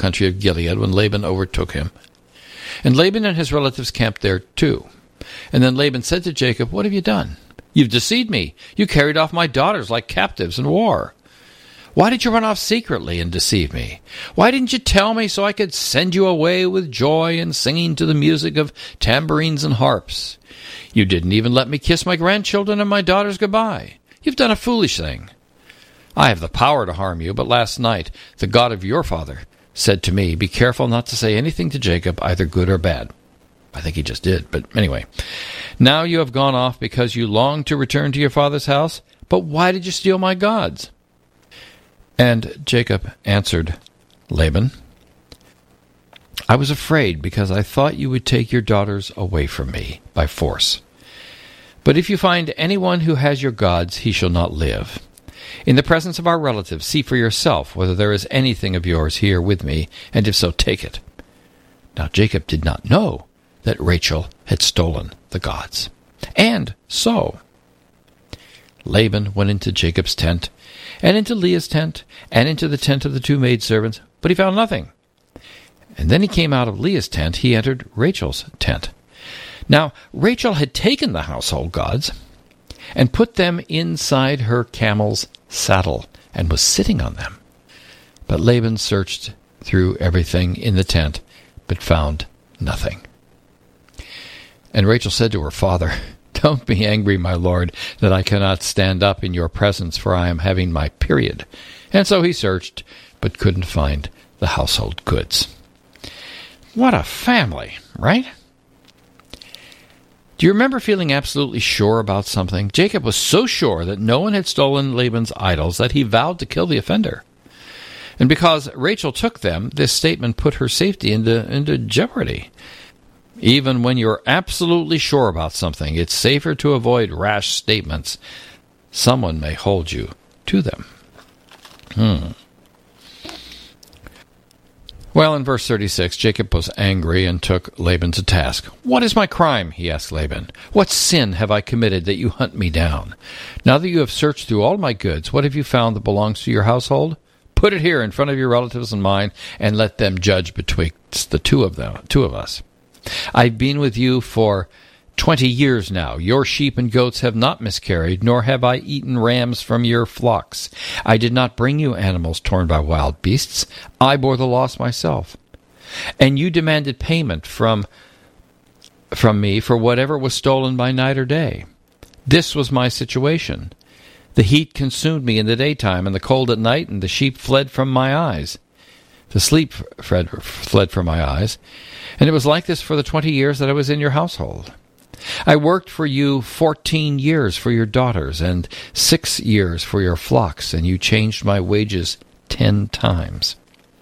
country of Gilead when Laban overtook him. And Laban and his relatives camped there too. And then Laban said to Jacob, "What have you done? You've deceived me. You carried off my daughters like captives in war. Why did you run off secretly and deceive me? Why didn't you tell me so I could send you away with joy and singing to the music of tambourines and harps? You didn't even let me kiss my grandchildren and my daughters goodbye. You've done a foolish thing. I have the power to harm you, but last night the God of your father said to me, 'Be careful not to say anything to Jacob, either good or bad.'" I think he just did, but anyway. "Now you have gone off because you long to return to your father's house, but why did you steal my gods?" And Jacob answered Laban, "I was afraid because I thought you would take your daughters away from me by force. But if you find anyone who has your gods, he shall not live. In the presence of our relatives, see for yourself whether there is anything of yours here with me, and if so, take it." Now Jacob did not know that Rachel had stolen the gods. And so Laban went into Jacob's tent, and into Leah's tent, and into the tent of the two maidservants, but he found nothing. And then he came out of Leah's tent, he entered Rachel's tent. Now Rachel had taken the household gods and put them inside her camel's saddle, and was sitting on them. But Laban searched through everything in the tent, but found nothing. And Rachel said to her father, "Don't be angry, my lord, that I cannot stand up in your presence, for I am having my period." And so he searched, but couldn't find the household goods. What a family, right? Do you remember feeling absolutely sure about something? Jacob was so sure that no one had stolen Laban's idols that he vowed to kill the offender. And because Rachel took them, this statement put her safety into jeopardy. Even when you're absolutely sure about something, it's safer to avoid rash statements. Someone may hold you to them. Well, in verse 36, Jacob was angry and took Laban to task. "What is my crime?" he asked Laban. "What sin have I committed that you hunt me down? Now that you have searched through all my goods, what have you found that belongs to your household? Put it here in front of your relatives and mine, and let them judge betwixt the two of us. I've been with you for 20 years now. Your sheep and goats have not miscarried, nor have I eaten rams from your flocks. I did not bring you animals torn by wild beasts. I bore the loss myself. And you demanded payment from me for whatever was stolen by night or day. This was my situation. The heat consumed me in the daytime, and the cold at night, and the sheep fled from my eyes. The sleep fled from my eyes, and it was like this for the 20 years that I was in your household. I worked for you 14 years for your daughters, and 6 years for your flocks, and you changed my wages 10 times.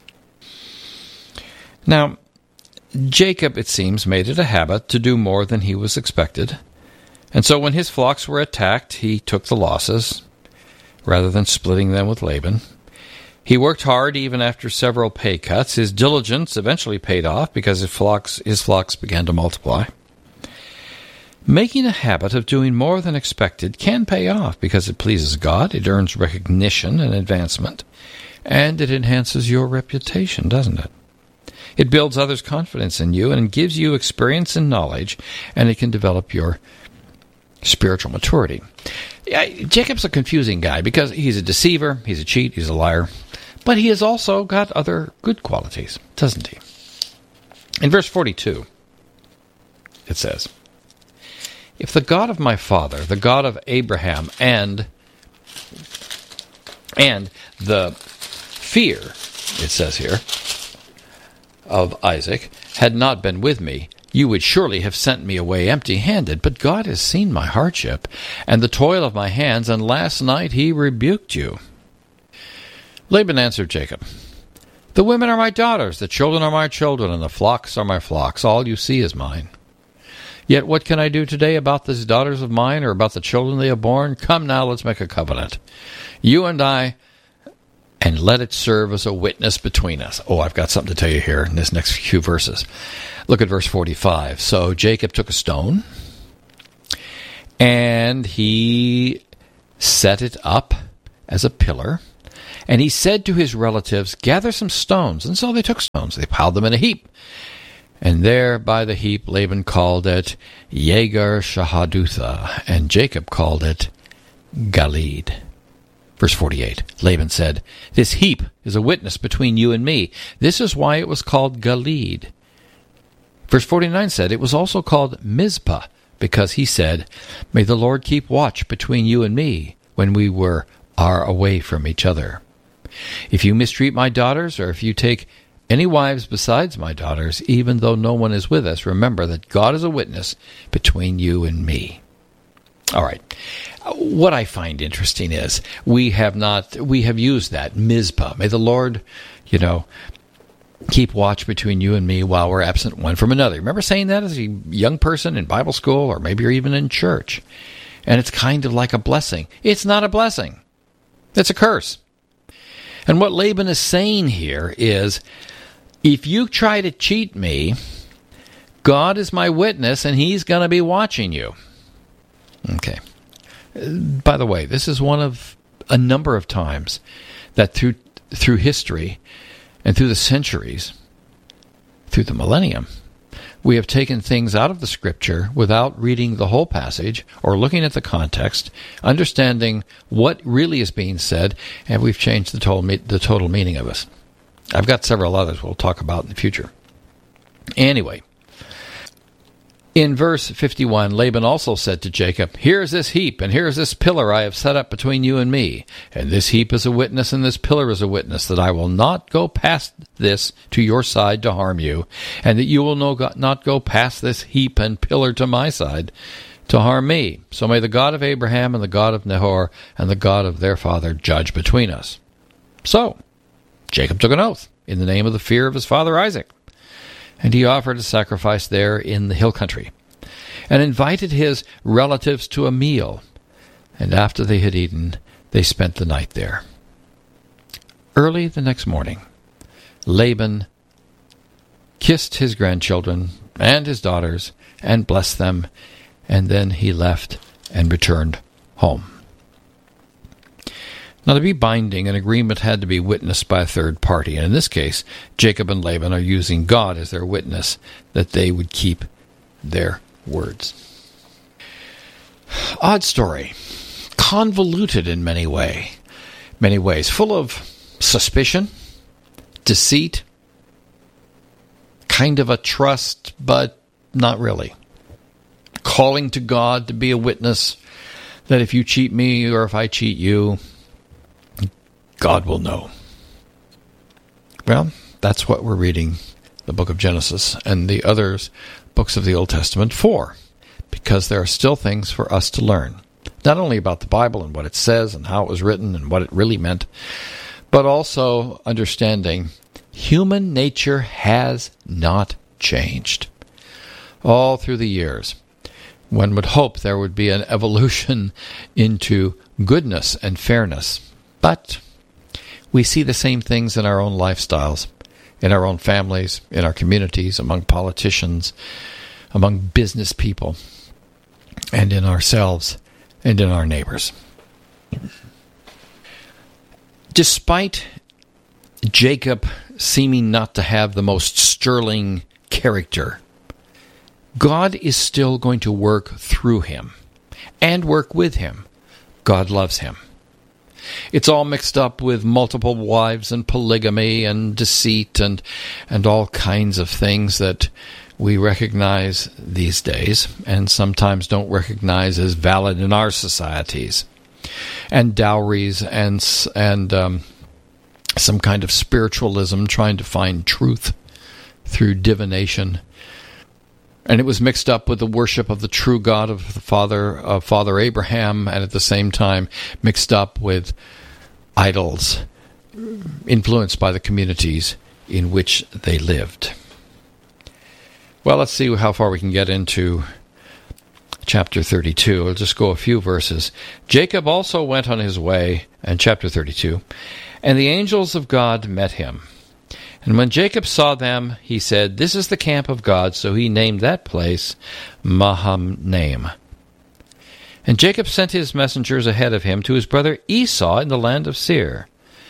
Now, Jacob, it seems, made it a habit to do more than he was expected, and so when his flocks were attacked, he took the losses, rather than splitting them with Laban. He worked hard even after several pay cuts. His diligence eventually paid off because his flocks began to multiply. Making a habit of doing more than expected can pay off because it pleases God, it earns recognition and advancement, and it enhances your reputation, doesn't it? It builds others' confidence in you and gives you experience and knowledge, and it can develop your spiritual maturity. Jacob's a confusing guy because he's a deceiver, he's a cheat, he's a liar, but he has also got other good qualities, doesn't he? In verse 42, it says, "If the God of my father, the God of Abraham, and the fear," it says here, "of Isaac had not been with me, you would surely have sent me away empty-handed. But God has seen my hardship and the toil of my hands, and last night he rebuked you." Laban answered Jacob, "The women are my daughters, the children are my children, and the flocks are my flocks. All you see is mine. Yet what can I do today about these daughters of mine, or about the children they have borne? Come now, let's make a covenant, you and I, and let it serve as a witness between us." Oh, I've got something to tell you here in this next few verses. Look at verse 45. "So Jacob took a stone, and he set it up as a pillar And he said to his relatives, "Gather some stones." And so they took stones. They piled them in a heap. And there by the heap Laban called it Yegar Shahadutha, and Jacob called it Galeed. Verse 48, Laban said, "This heap is a witness between you and me. This is why it was called Galeed." Verse 49 said, "It was also called Mizpah, because he said, 'May the Lord keep watch between you and me when we are away from each other. If you mistreat my daughters, or if you take any wives besides my daughters, even though no one is with us, remember that God is a witness between you and me.'" All right. What I find interesting is we have used that Mizpah. May the Lord, keep watch between you and me while we're absent one from another. Remember saying that as a young person in Bible school, or maybe you're even in church? And it's kind of like a blessing. It's not a blessing. It's a curse. And what Laban is saying here is, if you try to cheat me, God is my witness, and he's going to be watching you. Okay. By the way, this is one of a number of times that through history and through the centuries, through the millennium, we have taken things out of the Scripture without reading the whole passage or looking at the context, understanding what really is being said, and we've changed the total meaning of it. I've got several others we'll talk about in the future. Anyway, in verse 51, Laban also said to Jacob, "Here is this heap, and here is this pillar I have set up between you and me. And this heap is a witness, and this pillar is a witness, that I will not go past this to your side to harm you, and that you will not go past this heap and pillar to my side to harm me. So may the God of Abraham and the God of Nahor and the God of their father judge between us." So Jacob took an oath in the name of the fear of his father Isaac, and he offered a sacrifice there in the hill country, and invited his relatives to a meal. And after they had eaten, they spent the night there. Early the next morning, Laban kissed his grandchildren and his daughters and blessed them, and then he left and returned home. Now, to be binding, an agreement had to be witnessed by a third party, and in this case, Jacob and Laban are using God as their witness that they would keep their words. Odd story. Convoluted in many ways, full of suspicion, deceit, kind of a trust, but not really. Calling to God to be a witness that if you cheat me or if I cheat you, God will know. Well, that's what we're reading the book of Genesis and the other books of the Old Testament for, because there are still things for us to learn, not only about the Bible and what it says and how it was written and what it really meant, but also understanding human nature has not changed. All through the years, one would hope there would be an evolution into goodness and fairness, but we see the same things in our own lifestyles, in our own families, in our communities, among politicians, among business people, and in ourselves and in our neighbors. Despite Jacob seeming not to have the most sterling character, God is still going to work through him and work with him. God loves him. It's all mixed up with multiple wives and polygamy and deceit and all kinds of things that we recognize these days and sometimes don't recognize as valid in our societies. And dowries and some kind of spiritualism, trying to find truth through divination. And it was mixed up with the worship of the true God of the Father Abraham, and at the same time mixed up with idols influenced by the communities in which they lived. Well, let's see how far we can get into chapter 32. I'll just go a few verses. Jacob also went on his way, and chapter 32, and the angels of God met him. And when Jacob saw them, he said, "This is the camp of God," so he named that place Mahanaim. And Jacob sent his messengers ahead of him to his brother Esau in the land of Seir.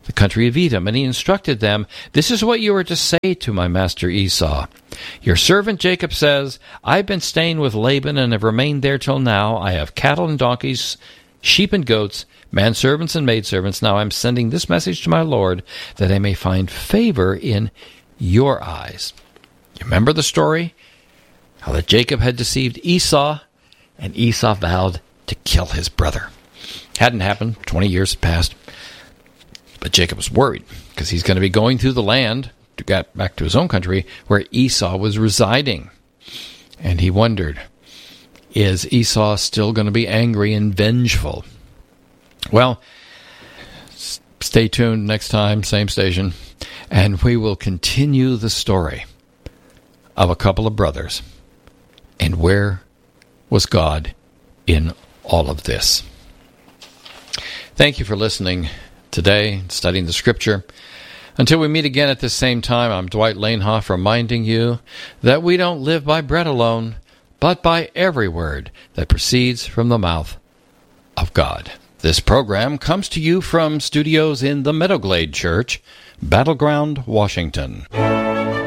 the country of Edom, and he instructed them, "This is what you are to say to my master Esau. Your servant Jacob says, I've been staying with Laban and have remained there till now. I have cattle and donkeys, sheep and goats, manservants and maidservants. Now I'm sending this message to my Lord, that I may find favor in your eyes." You remember the story? How that Jacob had deceived Esau, and Esau vowed to kill his brother. Hadn't happened. 20 years had passed. But Jacob was worried, because he's going to be going through the land to get back to his own country where Esau was residing. And he wondered, is Esau still going to be angry and vengeful? Well, stay tuned next time, same station, and we will continue the story of a couple of brothers. And where was God in all of this? Thank you for listening today, studying the Scripture. Until we meet again at this same time, I'm Dwight Lanehoff, reminding you that we don't live by bread alone, but by every word that proceeds from the mouth of God. This program comes to you from studios in the Meadowglade Church, Battleground, Washington.